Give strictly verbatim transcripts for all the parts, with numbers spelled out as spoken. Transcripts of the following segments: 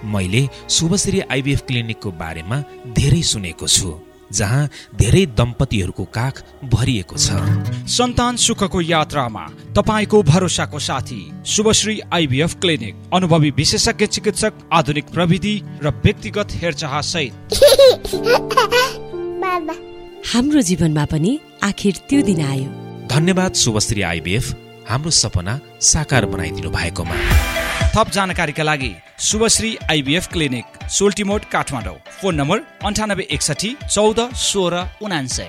मैले शुभश्री आइभीएफ क्लिनिकको बारेमा धेरै सुनेको छु, जहाँ धेरै दम्पतिहरूको काख भरिएको छ। सन्तान सुखको यात्रामा तपाईको भरोसाको साथी शुभश्री आइभीएफ क्लिनिक। अनुभवी विशेषज्ञ चिकित्सक, आधुनिक प्रविधि र व्यक्तिगत हेरचाह सहित। हाम्रो जीवनमा पनि आखिर त्यो दिन आयो। धन्यवाद शुभश्री आइभीएफ, हाम्रो सपना साकार बनाइदिनु भएकोमा। थप जानकारीका लागि Shubhashree IVF clinic, सोल्टीमोड, Kathmandu. Phone number अन्ठानब्बे एकसठी चौध सोह्र उनान्सय।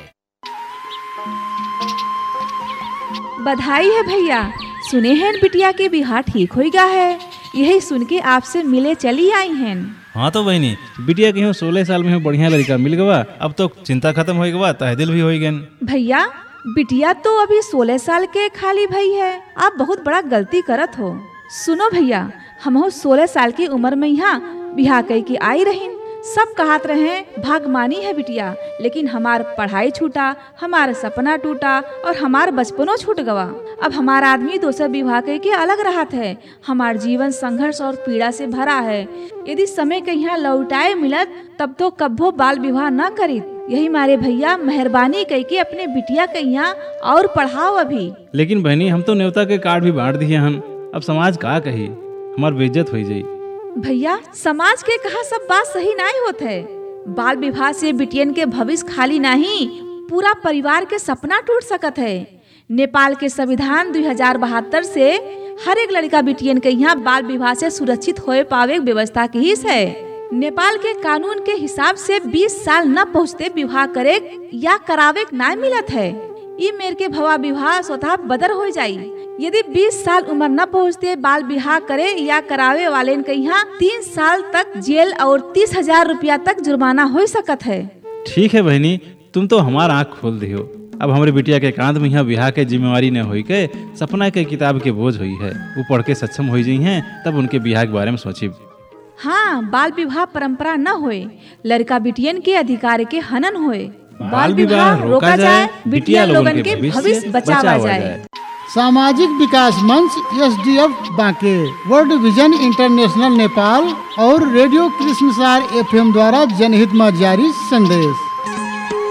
बधाई है भैया, सुने हैं बिटिया के बिहार ठीक हो गया है। यही सुन के आपसे मिले चली आई हैं। हाँ तो बहनी, बिटिया के हो सोलह साल में बढ़िया लड़का मिल गवा, अब तो चिंता खत्म हो गवा, तहदिल भी हो गए। भैया बिटिया तो अभी सोलह साल के खाली भई है, आप बहुत बड़ा गलती करत हो। सुनो भैया, हम हो सोलह साल की उम्र में यहाँ बिहार कई की आई रही। सब कहत रहे भागमानी है बिटिया, लेकिन हमार पढ़ाई छूटा, हमारा सपना टूटा और हमार बचपनों छूट गवा। अब हमारा आदमी दोसर विवाह के अलग रहत है। हमार जीवन संघर्ष और पीड़ा से भरा है। यदि समय के यहाँ लौटाए मिलत तब तो कब्बो बाल विवाह न करी। यही मारे भैया मेहरबानी कह के अपने बिटिया के यहाँ और पढ़ाओ अभी। लेकिन बहनी, हम तो न्योता के कार्ड भी बांट दिए हन, अब समाज का कही, हमार बेइज्जत हो जाई। भैया समाज के कहा सब बात सही नहीं होते है। बाल विवाह से बिटियन के भविष्य खाली नहीं, पूरा परिवार के सपना टूट सकत है। नेपाल के संविधान दो हजार बहत्तर से हर एक लड़का बिटियन के यहाँ बाल विवाह से सुरक्षित हो पावे व्यवस्था की ही है। नेपाल के कानून के हिसाब से बीस साल न पहुँचते विवाह करे या करावे न मिलत है। ई मेर के भवा विवाह स्वतः बदर हो जाई। यदि बीस साल उम्र न पहुँचते बाल विवाह करे या करावे वाले के यहाँ तीन साल तक जेल और तीस हजार रुपया तक जुर्माना हो सकत है। ठीक है बहनी, तुम तो हमारा आँख खोल दियो। अब हमारे बिटिया के कांध में यहाँ विवाह के जिम्मेवारी न हुई के सपना के किताब के बोझ हुई है। वो पढ़ के सक्षम हो जाई हैं, तब उनके विवाह के बारे में सोची। हाँ, बाल विवाह परंपरा न होए, लड़का बिटियन के अधिकार के हनन होए। बाल विवाह रोका जाए, बिटिया लोगन के भविष्य बचावा जाए। सामाजिक विकास मंच एसडीएफ बांके, वर्ल्ड विजन इंटरनेशनल नेपाल और रेडियो कृष्णसार एफएम द्वारा जनहित में जारी संदेश।